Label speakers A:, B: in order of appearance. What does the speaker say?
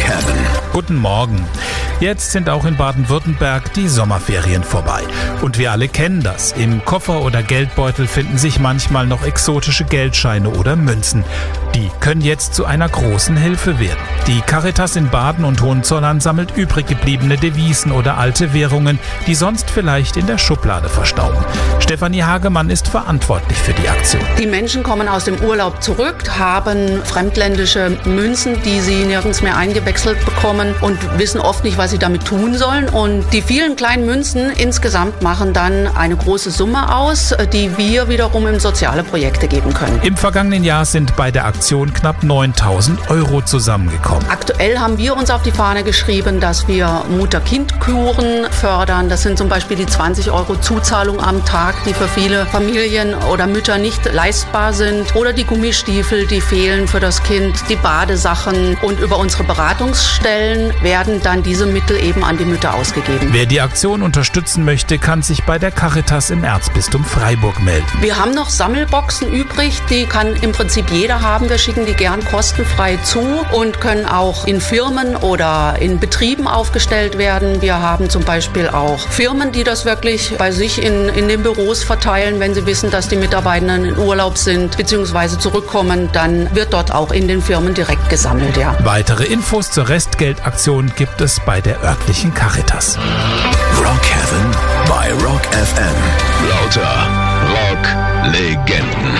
A: Heaven.
B: Guten Morgen. Jetzt sind auch in Baden-Württemberg die Sommerferien vorbei. Und wir alle kennen das. Im Koffer oder Geldbeutel finden sich manchmal noch exotische Geldscheine oder Münzen. Die können jetzt zu einer großen Hilfe werden. Die Caritas in Baden und Hohenzollern sammelt übrig gebliebene Devisen oder alte Währungen, die sonst vielleicht in der Schublade verstauben. Stefanie Hagemann ist verantwortlich für die Aktion.
C: Die Menschen kommen aus dem Urlaub zurück, haben fremdländische Münzen, die sie nirgends mehr eingewechselt bekommen und wissen oft nicht, was sie damit tun sollen. Und die vielen kleinen Münzen insgesamt machen dann eine große Summe aus, die wir wiederum in soziale Projekte geben können.
B: Im vergangenen Jahr sind bei der Aktion knapp 9.000 € zusammengekommen.
C: Aktuell haben wir uns auf die Fahne geschrieben, dass wir Mutter-Kind-Kuren fördern. Das sind zum Beispiel die 20 € Zuzahlung am Tag, die für viele Familien oder Mütter nicht leistbar sind. Oder die Gummistiefel, die fehlen für das Kind, die Badesachen. Und über unsere Beratungsstellen werden dann diese Mittel eben an die Mütter ausgegeben.
B: Wer die Aktion unterstützen möchte, kann sich bei der Caritas im Erzbistum Freiburg melden.
C: Wir haben noch Sammelboxen übrig, die kann im Prinzip jeder haben. Wir schicken die gern kostenfrei zu und können auch in Firmen oder in Betrieben aufgestellt werden. Wir haben zum Beispiel auch Firmen, die das wirklich bei sich in den Büros verteilen. Wenn sie wissen, dass die Mitarbeitenden in Urlaub sind bzw. zurückkommen, dann wird dort auch in den Firmen direkt gesammelt. Ja.
B: Weitere Infos zur Restgeldaktion gibt es bei der örtlichen Caritas.
A: Rock Heaven bei Rock FM. Lauter Rock-Legenden.